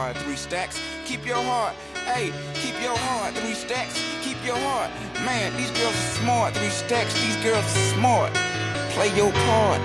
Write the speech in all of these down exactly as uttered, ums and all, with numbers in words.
heart. Three stacks, keep your heart. Hey, keep your heart. Three stacks, keep your heart. Man, these girls are smart. Three stacks, these girls are smart. Play your part.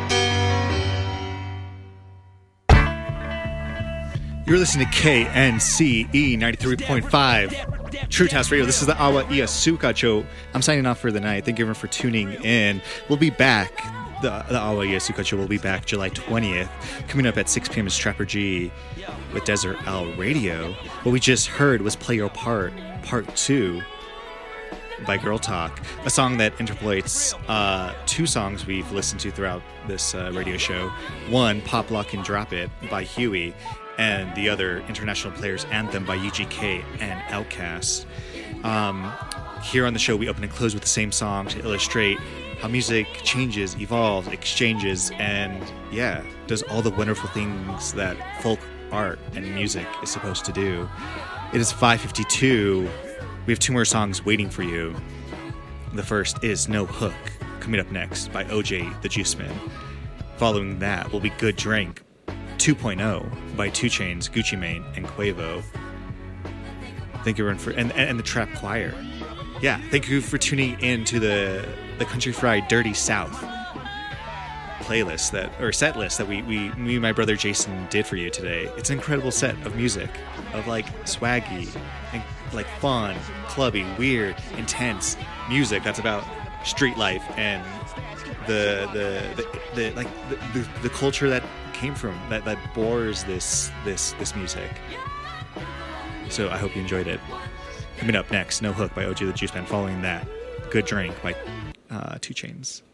You're listening to K N C E ninety-three point five True House Radio. This is the Awa Iasuka Show. I'm signing off for the night. Thank you everyone for tuning in. We'll be back. The, the Awa Iasuka Show will be back July twentieth. Coming up at six p.m. is Trapper G with Desert L Radio. What we just heard was Play Your Part, Part two by Girl Talk, a song that interpolates uh, two songs we've listened to throughout this uh, radio show. One, Pop, Lock, and Drop It by Huey, and the other, International Players Anthem by U G K and Outkast. Um, here on the show, we open and close with the same song to illustrate how music changes, evolves, exchanges, and, yeah, does all the wonderful things that folk art and music is supposed to do. It is five fifty-two. We have two more songs waiting for you. The first is No Hook, coming up next by O J the Juiceman. Following that will be Good Drink two point oh by two Chainz, Gucci Mane, and Quavo. Thank you everyone for and, and the Trap Choir. Yeah, thank you for tuning in to the the Country Fried Dirty South playlist that or set list that we, we me and my brother Jason did for you today. It's an incredible set of music, of like swaggy and like fun, clubby, weird, intense music that's about street life and the the the, the like the, the, the culture that came from that, that bores this this this music. So I hope you enjoyed it. Coming up next, No Hook by O J the Juiceman. Following that, Good Drink by uh, two Chainz.